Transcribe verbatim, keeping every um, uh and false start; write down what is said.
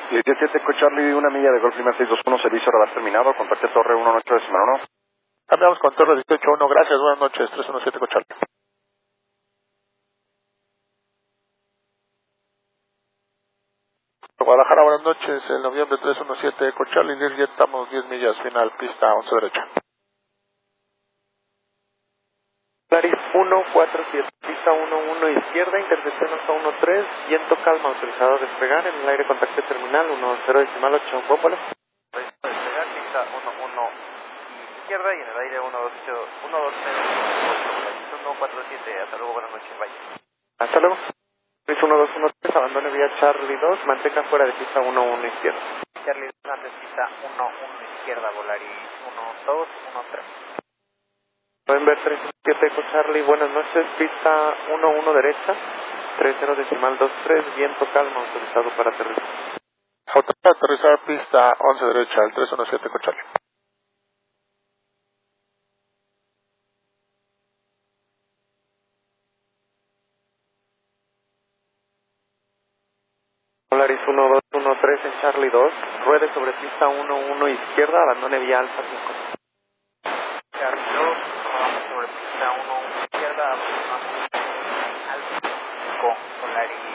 diecisiete con Charlie, una milla de Golf Lima seis dos uno, servicio radar terminado, contacte Torre uno ocho de semana uno. Cambiamos con Torre dieciocho uno, gracias, buenas noches, tres uno siete con Charlie. Guadalajara, buenas noches, el noviembre tres uno siete con Charlie, ya estamos diez millas, final, pista once derecha. Polaris uno cuatro siete, pista uno uno izquierda, intersección hasta uno tres, viento calma, autorizado a despegar, en el aire contacto terminal uno cero decimal ocho, Bópolo. Despegar, pista uno uno izquierda y en el aire uno dos cero, uno dos cero, uno cuatro siete, hasta luego, buenas noches, bye. Hasta luego. Polaris uno dos uno tres, abandone vía Charlie dos, mantenga fuera de pista uno uno izquierda. Charlie dos, antes pista uno uno izquierda, Volaris uno dos uno tres. November tres siete con Charlie, buenas noches, pista uno uno derecha, tres cero decimal dos tres, viento calma, autorizado para aterrizar. Autorizado a aterrizar, pista once derecha, el tres uno siete con Charlie. Polaris uno dos uno tres en Charlie dos, ruede sobre pista uno uno izquierda, abandone vía Alfa cinco. Charlie dos, vamos sobre pista uno uno izquierda, Alfa cinco, Polaris